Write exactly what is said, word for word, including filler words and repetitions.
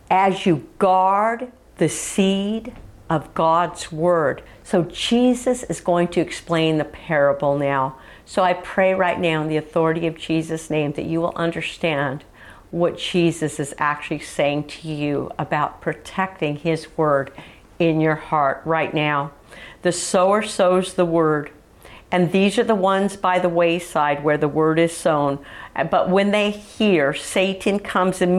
as you guard the seed of God's word. So Jesus is going to explain the parable now. So I pray right now in the authority of Jesus' name that you will understand what Jesus is actually saying to you about protecting his word in your heart right now. The sower sows the word, and these are the ones by the wayside where the word is sown. But when they hear, Satan comes immediately